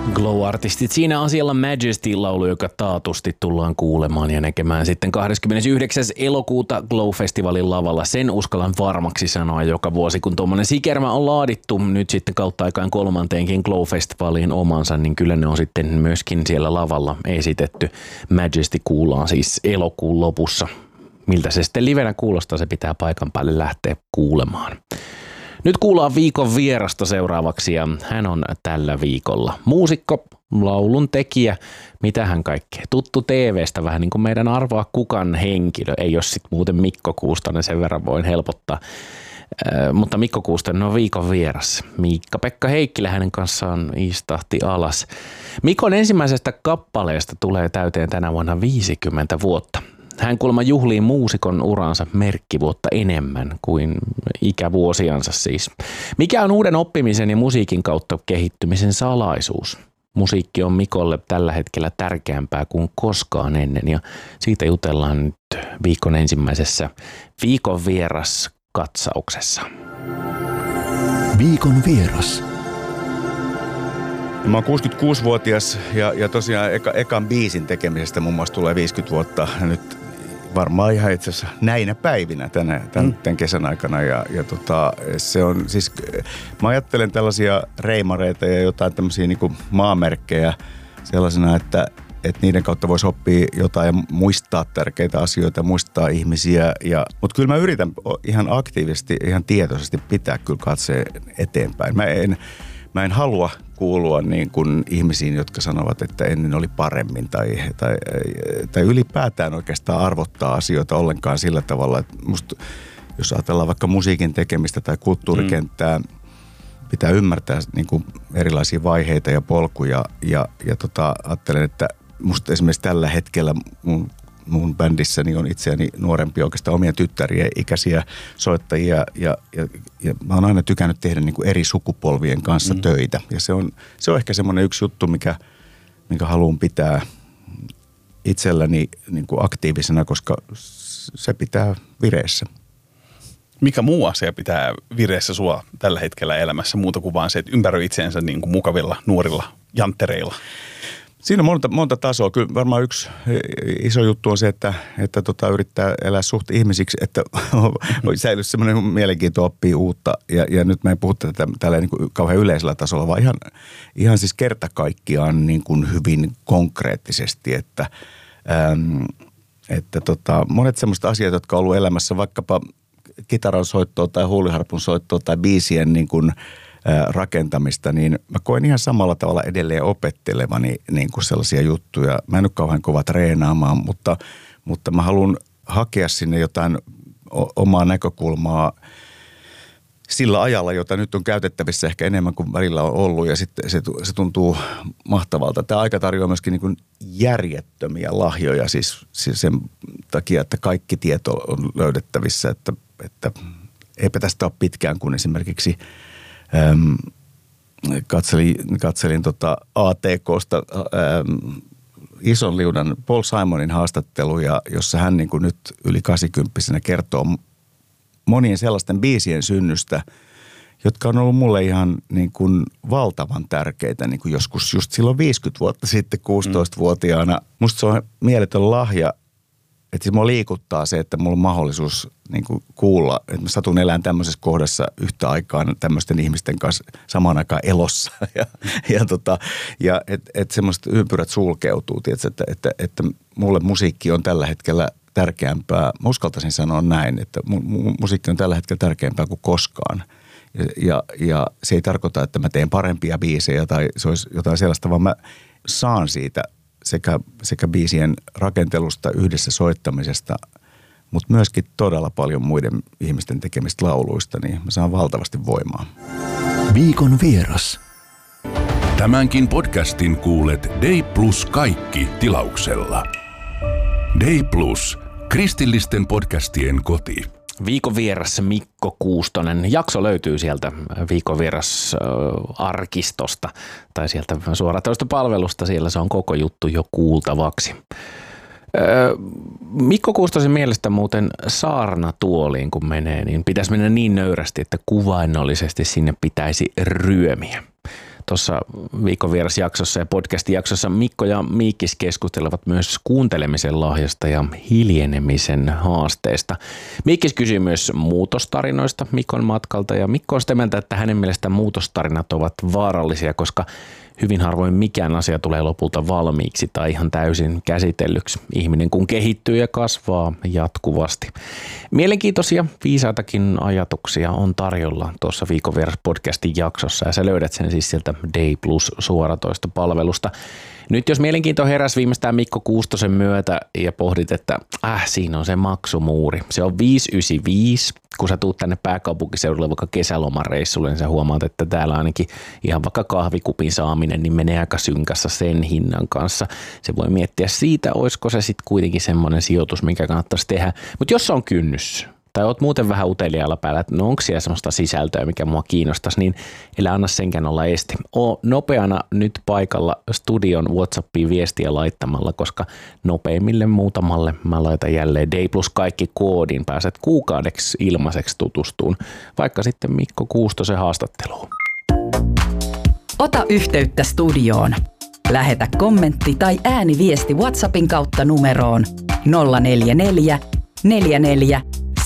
Glow-artistit siinä asialla Majesty-laulu, joka taatusti tullaan kuulemaan ja näkemään sitten 29. elokuuta Glow-festivaalin lavalla. Sen uskallan varmaksi sanoa joka vuosi, kun tuommoinen sikermä on laadittu nyt sitten kautta aikaan kolmanteenkin Glow-festivaaliin omansa, niin kyllä ne on sitten myöskin siellä lavalla esitetty. Majesty kuullaan siis elokuun lopussa. Miltä se sitten livenä kuulostaa, se pitää paikan päälle lähteä kuulemaan. Nyt kuullaan viikon vierasta seuraavaksi ja hän on tällä viikolla muusikko, laulun tekijä, mitähän kaikkea. Tuttu TV:stä vähän niin kuin meidän Arvaa kukan henkilö. Ei ole sitten muuten Mikko Kuustonen, sen verran voin helpottaa. Mutta Mikko Kuustonen on viikon vieras. Miikka-Pekka Heikkilä hänen kanssaan istahti alas. Mikon ensimmäisestä kappaleesta tulee täyteen tänä vuonna 50 vuotta. Hän kuulemma juhlii muusikon uransa merkkivuotta enemmän kuin ikävuosiansa siis. Mikä on uuden oppimisen ja musiikin kautta kehittymisen salaisuus? Musiikki on Mikolle tällä hetkellä tärkeämpää kuin koskaan ennen ja siitä jutellaan nyt viikon ensimmäisessä viikon vieras katsauksessa. Viikon vieras. Mä oon 66-vuotias ja tosiaan ekan biisin tekemisestä muun muassa tulee 50 vuotta nyt varmaan ihan itse asiassa näinä päivinä tämän kesän aikana. Ja se on siis, mä ajattelen tällaisia reimareita ja jotain tämmöisiä niin kuin maamerkkejä sellaisena, että niiden kautta voisi oppia jotain ja muistaa tärkeitä asioita, muistaa ihmisiä. Mutta kyllä mä yritän ihan aktiivisesti, ihan tietoisesti pitää kyllä katseen eteenpäin. Mä en halua kuulua niin kuin ihmisiin, jotka sanovat, että ennen oli paremmin tai ylipäätään oikeastaan arvottaa asioita ollenkaan sillä tavalla, että musta, jos ajatellaan vaikka musiikin tekemistä tai kulttuurikenttää, pitää ymmärtää niin kuin erilaisia vaiheita ja polkuja ja ajattelen, että musta esimerkiksi tällä hetkellä mun bändissäni on itseäni nuorempi oikeastaan omien tyttärien ikäisiä soittajia ja mä oon aina tykännyt tehdä niin kuin eri sukupolvien kanssa töitä. Ja se on ehkä semmoinen yksi juttu, minkä haluan pitää itselläni niin kuin aktiivisena, koska se pitää vireessä. Mikä muu asia pitää vireessä sua tällä hetkellä elämässä muuta kuin vaan se, että ympäröi itseensä niin kuin mukavilla nuorilla janttereilla? Siinä on monta tasoa. Kyllä varmaan yksi iso juttu on se, että yrittää elää suht ihmisiksi, että säilyisi semmoinen mielenkiinto oppia uutta. Ja nyt mä en puhu tätä tällä niin kuin kauhean yleisellä tasolla, vaan ihan siis kerta kaikkiaan niin kuin hyvin konkreettisesti, että monet semmoista asiat, jotka on ollut elämässä vaikkapa kitaran soittoa tai huuliharpun soittoa tai biisien niin kuin rakentamista, niin mä koen ihan samalla tavalla edelleen opettelevani niin kuin sellaisia juttuja. Mä en ole kauhean kova treenaamaan, mutta mä haluan hakea sinne jotain omaa näkökulmaa sillä ajalla, jota nyt on käytettävissä ehkä enemmän kuin välillä on ollut ja sitten se tuntuu mahtavalta. Tämä aika tarjoaa myöskin niin kuin järjettömiä lahjoja siis sen takia, että kaikki tieto on löydettävissä, että eipä tästä ole pitkään, kun esimerkiksi katselin ATK:sta ison liudan Paul Simonin haastatteluja, jossa hän niin kuin nyt yli 80-vuotiaana kertoo monien sellaisten biisien synnystä, jotka on ollut mulle ihan niin kuin valtavan tärkeitä, niin kuin joskus just silloin 50 vuotta sitten 16-vuotiaana. Musta se on mieletön lahja, että siis mua liikuttaa se, että mulla on mahdollisuus niin kuin kuulla, että mä satun elämään tämmöisessä kohdassa yhtä aikaa tämmöisten ihmisten kanssa samaan aikaan elossa. Ja että semmoiset ympyrät sulkeutuu, tietysti, että mulle musiikki on tällä hetkellä tärkeämpää. Mä uskaltaisin sanoa näin, että musiikki on tällä hetkellä tärkeämpää kuin koskaan. Ja se ei tarkoita, että mä teen parempia biisejä tai se olisi jotain sellaista, vaan mä saan siitä sekä biisien rakentelusta, yhdessä soittamisesta, mutta myöskin todella paljon muiden ihmisten tekemistä lauluista, niin mä saan valtavasti voimaa. Viikon vieras. Tämänkin podcastin kuulet Day Plus kaikki -tilauksella. Day Plus, kristillisten podcastien koti. Viikon vieras Mikko Kuustonen. Jakso löytyy sieltä Viikon vieras arkistosta tai sieltä suoratoistopalvelusta. Siellä se on koko juttu jo kuultavaksi. Mikko Kuustosen mielestä muuten saarnatuoliin kun menee, niin pitäisi mennä niin nöyrästi, että kuvainnollisesti sinne pitäisi ryömiä. tuossa viikon vierasjaksossa ja podcast-jaksossa Mikko ja Miikkis keskustelevat myös kuuntelemisen lahjasta ja hiljenemisen haasteista. Miikkis kysyy myös muutostarinoista Mikon matkalta ja Mikko on sitä mieltä, että hänen mielestään muutostarinat ovat vaarallisia, koska hyvin harvoin mikään asia tulee lopulta valmiiksi tai ihan täysin käsitellyksi. Ihminen kun kehittyy ja kasvaa jatkuvasti. Mielenkiintoisia, viisaitakin ajatuksia on tarjolla tuossa Viikon vieras podcastin jaksossa ja sä löydät sen siis sieltä Day Plus suoratoista palvelusta. Nyt jos mielenkiinto heräsi viimeistään Mikko Kuustosen myötä ja pohdit, että siinä on se maksumuuri. Se on 595. Kun sä tuut tänne pääkaupunkiseudulle vaikka kesälomareissulle, niin sä huomaat, että täällä ainakin ihan vaikka kahvikupin saaminen niin menee aika synkässä sen hinnan kanssa. Se voi miettiä siitä, olisiko se sitten kuitenkin semmoinen sijoitus, mikä kannattaisi tehdä. Mutta jos se on kynnys, tai oot muuten vähän uteliaalla päällä, että onko siellä semmoista sisältöä, mikä mua kiinnostaisi, niin älä anna senkään olla este. Oo nopeana nyt paikalla studion WhatsAppiin viestiä laittamalla, koska nopeimmille muutamalle mä laitan jälleen Day Plus kaikki koodin. Pääset kuukaudeksi ilmaiseksi tutustuun, vaikka sitten Mikko Kuustosen haastatteluun. Ota yhteyttä studioon. Lähetä kommentti tai ääniviesti WhatsAppin kautta numeroon 044 44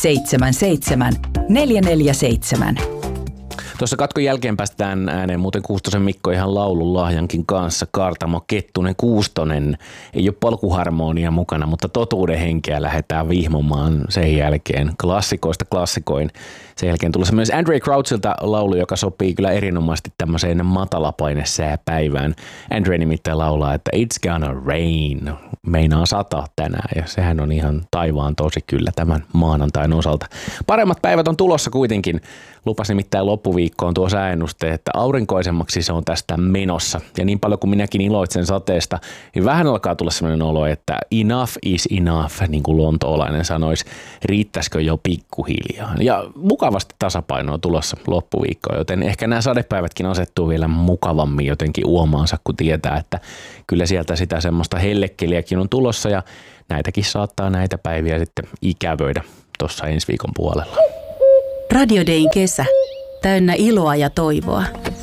77 447. Tuossa katkon jälkeen päästään ääneen muuten Kuustosen Mikko ihan laulun lahjankin kanssa. Kaartamo Kettunen Kuustonen. Ei ole polkuharmonia mukana, mutta totuuden henkeä lähdetään vihmomaan sen jälkeen klassikoista klassikoin. Sen jälkeen tulossa myös Andrae Crouchilta laulu, joka sopii kyllä erinomaisesti tämmöiseen matalapainesääpäivään. Andrae nimittäin laulaa, että it's gonna rain. Meinaa sataa tänään ja sehän on ihan taivaan tosi kyllä tämän maanantain osalta. Paremmat päivät on tulossa kuitenkin. Lupas nimittäin loppuviikkoon tuo sääennuste, että aurinkoisemmaksi se on tästä menossa. Ja niin paljon kuin minäkin iloitsen sateesta, niin vähän alkaa tulla sellainen olo, että enough is enough, niin kuin lontoolainen sanoisi. Riittäisikö jo pikkuhiljaa? Ja mukavasti tasapainoa tulossa loppuviikkoon, joten ehkä nämä sadepäivätkin asettuu vielä mukavammin jotenkin uomaansa, kun tietää, että kyllä sieltä sitä semmoista hellekkeliäkin on tulossa ja näitäkin saattaa näitä päiviä sitten ikävöidä tuossa ensi viikon puolella. Radio Dayn kesä. Täynnä iloa ja toivoa.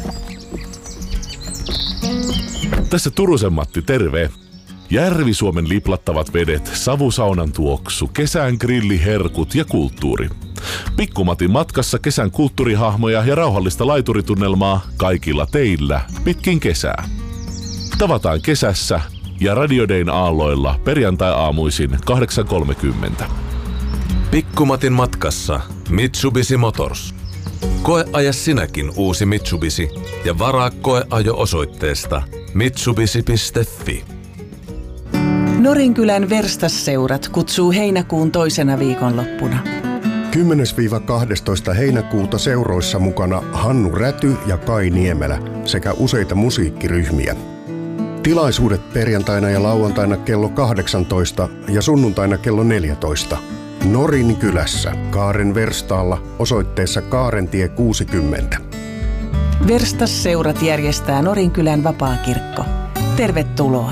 Tässä Turusen Matti, terve. Järvi-Suomen liplattavat vedet, savusaunan tuoksu, kesän grilliherkut ja kulttuuri. Pikkumatin matkassa kesän kulttuurihahmoja ja rauhallista laituritunnelmaa kaikilla teillä pitkin kesää. Tavataan kesässä ja Radio Dayn aalloilla perjantai-aamuisin 8.30. Pikkumatin matkassa Mitsubishi Motors. Koeaja sinäkin uusi Mitsubishi ja varaa koeajo osoitteesta mitsubishi.fi. Norinkylän Verstasseurat kutsuu heinäkuun toisena viikonloppuna. 10-12 heinäkuuta seuroissa mukana Hannu Räty ja Kai Niemelä sekä useita musiikkiryhmiä. Tilaisuudet perjantaina ja lauantaina kello 18 ja sunnuntaina kello 14. Norinkylässä Kaaren Verstaalla osoitteessa Kaarentie 60. Verstasseurat järjestää Norinkylän vapaakirkko. Tervetuloa!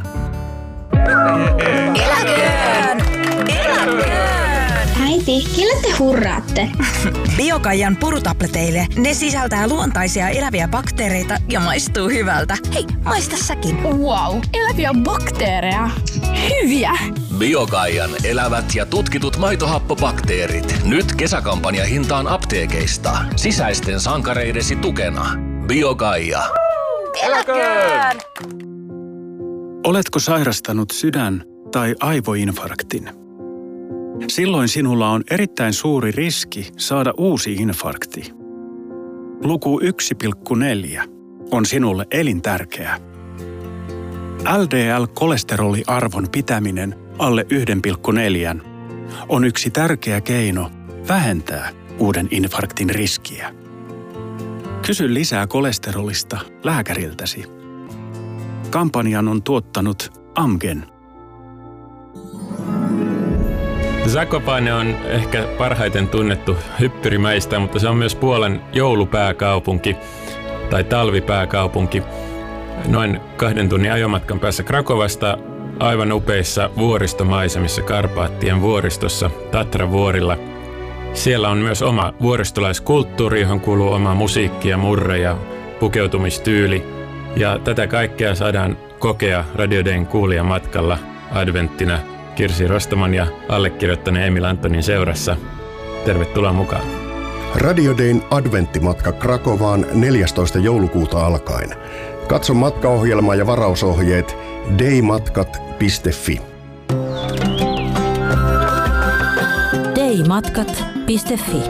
Eläköön! Eläköön! Äiti, kelle te hurraatte? Biokaijan purutableteille. Ne sisältää luontaisia eläviä bakteereita ja maistuu hyvältä. Hei, maista säkin. Wow, eläviä bakteereja. Hyviä! Biokaijan elävät ja tutkitut maitohappobakteerit. Nyt kesäkampanja hintaan apteekeista. Sisäisten sankareidesi tukena. Biokaija. Eläköön! Oletko sairastanut sydän- tai aivoinfarktin? Silloin sinulla on erittäin suuri riski saada uusi infarkti. Luku 1,4 on sinulle elintärkeä. LDL-kolesteroliarvon pitäminen alle 1,4 on yksi tärkeä keino vähentää uuden infarktin riskiä. Kysy lisää kolesterolista lääkäriltäsi. Kampanjan on tuottanut Amgen. Zakopane on ehkä parhaiten tunnettu hyppyrimäistä, mutta se on myös Puolan joulupääkaupunki tai talvipääkaupunki. Noin 2 tunnin ajomatkan päässä Krakovasta aivan upeissa vuoristomaisemissa Karpaattien vuoristossa Tatra-vuorilla. Siellä on myös oma vuoristolaiskulttuuri, johon kuuluu oma musiikki ja murre ja pukeutumistyyli. Ja tätä kaikkea saadaan kokea Radio Dayn kuulijamatkalla adventtina Kirsi Rostaman ja allekirjoittaneen Emil Antonin seurassa. Tervetuloa mukaan. Radio Dayn adventtimatka Krakovaan 14. joulukuuta alkaen. Katso matkaohjelma ja varausohjeet daymatkat.fi. daymatkat.fi.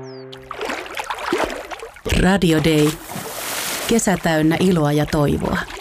Radio Day. Kesä täynnä iloa ja toivoa.